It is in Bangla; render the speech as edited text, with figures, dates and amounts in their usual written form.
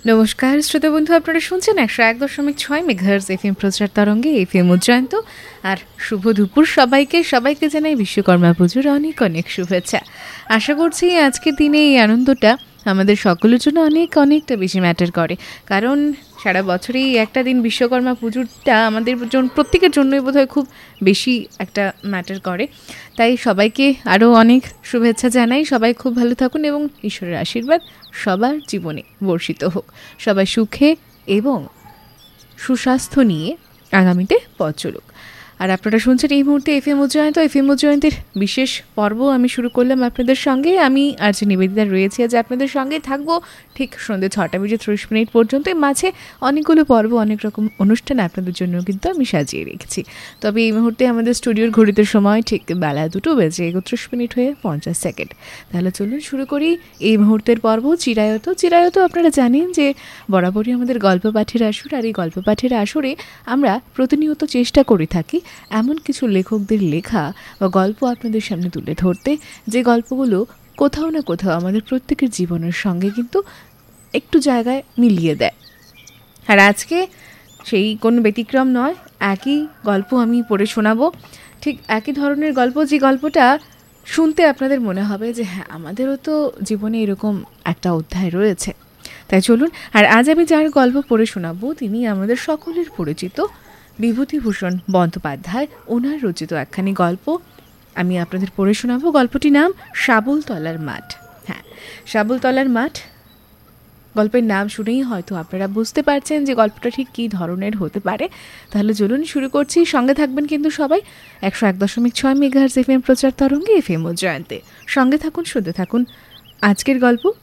নমস্কার শ্রোতা বন্ধু, আপনারা শুনছেন 101.6 মেগাহার্জ এফএম প্রচার তরঙ্গে এফএম উজ্জয়ন্ত। আর শুভ দুপুর সবাইকে জানাই বিশ্বকর্মা পুজোর অনেক অনেক শুভেচ্ছা। আশা করছি আজকের দিনে এই আনন্দটা আমাদের সকলের জন্য অনেকটা বেশি ম্যাটার করে, কারণ সারা বছরেই একটা দিন বিশ্বকর্মা পুজোটা আমাদের প্রত্যেকের জন্যই বোধহয় খুব বেশি একটা ম্যাটার করে। তাই সবাইকে আরও অনেক শুভেচ্ছা জানাই। সবাই খুব ভালো থাকুন এবং ঈশ্বরের আশীর্বাদ সবার জীবনে বর্ষিত হোক। সবাই সুখে এবং সুস্বাস্থ্য নিয়ে আগামীতে পথ চলুক। আর আপনারা শুনছেন এই মুহূর্তে এফএম উজ্জয়ন্ত। এফএম উজ্জয়ন্তের বিশেষ পর্ব আমি শুরু করলাম আপনাদের সঙ্গে। আমি আজ নিবেদিতা রয়েছি, আজ আপনাদের সঙ্গে থাকবো ঠিক সন্ধ্যে 6:30 পর্যন্ত। মাঝে অনেকগুলো পর্ব, অনেক রকম অনুষ্ঠান আপনাদের জন্য কিন্তু আমি সাজিয়ে রেখেছি। তবে এই মুহূর্তে আমাদের স্টুডিওর ঘড়িতে সময় ঠিক বেলা 2:31:50। তাহলে চলুন শুরু করি এই মুহূর্তের পর্ব। চিরায়ত আপনারা জানেন যে বরাবরই আমাদের গল্প পাঠের আসর। আর এই গল্প পাঠের আসরে আমরা প্রতিনিয়ত চেষ্টা করে থাকি এমন কিছু লেখকদের লেখা বা গল্প আপনাদের সামনে তুলে ধরতে, যে গল্পগুলো কোথাও না কোথাও আমাদের প্রত্যেকের জীবনের সঙ্গে কিন্তু একটু জায়গায় মিলিয়ে দেয়। আর আজকে সেই কোনো ব্যতিক্রম নয়। একই গল্প আমি পড়ে শোনাবো, ঠিক একই ধরনের গল্প, যে গল্পটা শুনতে আপনাদের মনে হবে যে হ্যাঁ, আমাদেরও তো জীবনে এরকম একটা অধ্যায় রয়েছে। তাই চলুন, আর আজ আমি যার গল্প পড়ে শোনাবো তিনি আমাদের সকলের পরিচিত বিভূতিভূষণ বন্দ্যোপাধ্যায়। ওনার রচিত একখানি গল্প আমি আপনাদের পড়ে শোনাবো। গল্পটির নাম শাবলতলার মাঠ। হ্যাঁ, শাবলতলার মাঠ। গল্পের নাম শুনেই হয়তো আপনারা বুঝতে পারছেন যে গল্পটা ঠিক কী ধরনের হতে পারে। তাহলে চলুন শুরু করছি। সঙ্গে থাকবেন কিন্তু সবাই 101.6 মেগাহার্জ এফএম প্রচার তরঙ্গে এফএম উজ্জয়ন্তে। সঙ্গে থাকুন, শুনতে থাকুন আজকের গল্প